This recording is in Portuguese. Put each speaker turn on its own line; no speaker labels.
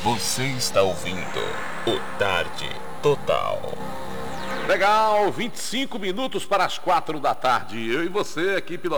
Você está ouvindo o Tarde Total.
Legal, 25 minutos para as 4 da tarde. Eu e você aqui